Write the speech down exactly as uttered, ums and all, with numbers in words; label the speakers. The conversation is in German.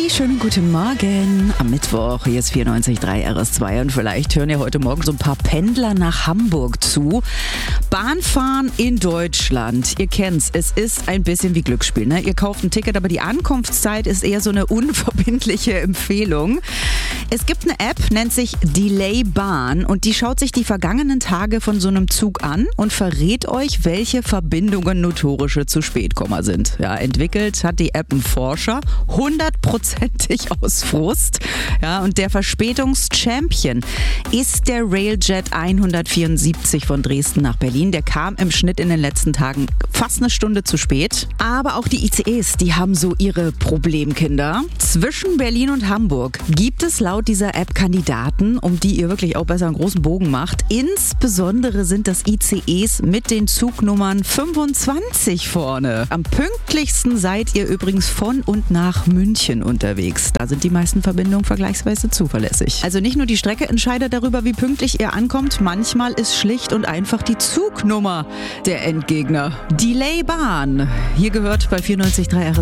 Speaker 1: Hey, schönen guten Morgen am Mittwoch. Hier ist vierundneunzig Komma drei R S zwei und vielleicht hören ja heute Morgen so ein paar Pendler nach Hamburg zu. Bahnfahren in Deutschland, ihr kennt's, es ist ein bisschen wie Glücksspiel, ne? Ihr kauft ein Ticket, aber die Ankunftszeit ist eher so eine unverbindliche Empfehlung. Es gibt eine App, nennt sich Delay Bahn und die schaut sich die vergangenen Tage von so einem Zug an und verrät euch, welche Verbindungen notorische zu Spätkomma sind. Ja, entwickelt hat die App ein Forscher, hundertprozentig aus Frust. Ja, und der Verspätungs-Champion ist der Railjet hundertvierundsiebzig von Dresden nach Berlin. Der kam im Schnitt in den letzten Tagen fast eine Stunde zu spät. Aber auch die I C Es, die haben so ihre Problemkinder. Zwischen Berlin und Hamburg gibt es laut dieser App Kandidaten, um die ihr wirklich auch besser einen großen Bogen macht. Insbesondere sind das I C Es mit den Zugnummern fünfundzwanzig vorne. Am pünktlichsten seid ihr übrigens von und nach München unterwegs. Da sind die meisten Verbindungen vergleichsweise zuverlässig. Also nicht nur die Strecke entscheidet darüber, wie pünktlich ihr ankommt, manchmal ist schlicht und einfach die Zugnummer der Endgegner. Delay Bahn. Hier gehört bei vierundneunzig Komma drei R S